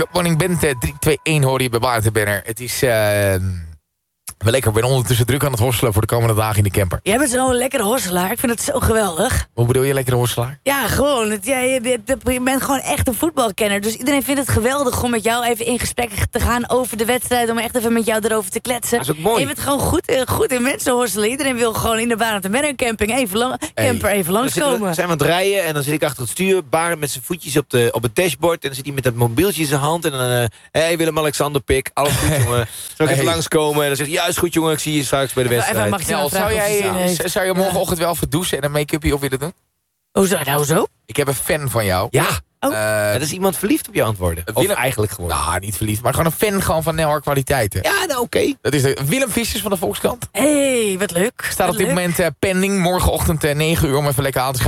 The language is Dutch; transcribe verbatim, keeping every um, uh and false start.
Morning Band uh, drie twee een hoor je bij Waterbanner. Het is... Uh, wel lekker, ik ben ondertussen druk aan het hosselen voor de komende dagen in de camper. Jij bent zo'n lekkere hosselaar. Ik vind het zo geweldig. Hoe bedoel je lekkere hosselaar? Ja, gewoon. Het, jij, je, je bent gewoon echt een voetbalkenner. Dus iedereen vindt het geweldig om met jou even in gesprek te gaan over de wedstrijd. Om echt even met jou erover te kletsen. Dat is ook mooi. Je bent gewoon goed, goed in mensen hosselen. Iedereen wil gewoon in de Barend camping even lang, Hey. camper even langskomen. Dan zijn we aan het rijden en dan zit ik achter het stuur. Barend met zijn voetjes op, de, op het dashboard. En dan zit hij met dat mobieltje in zijn hand. En dan, hé uh, hey, Willem-Alexander Pik. Alles goed, jongen. Zal ik Hey. even langskomen? En dan zegt hij, ja, is goed, jongen. Ik zie je straks bij de Even, wedstrijd. mag je Nel, nou zou, vragen of jij, je zin uh, heeft? zou je morgenochtend wel even douchen en een make-upje op willen doen? Hoezo? Nou, zo? Ik heb een fan van jou. Ja, Oh. Uh, dat is iemand verliefd op je antwoorden. Of Willem- eigenlijk gewoon. Nou, niet verliefd, maar gewoon een fan gewoon van Nel kwaliteiten. Ja, nou oké. Dat is de Willem Vissers van de Volkskrant. Hé, hey, wat leuk. Staat Wat op dit leuk. moment uh, pending. Morgenochtend uh, negen uur om even lekker aan te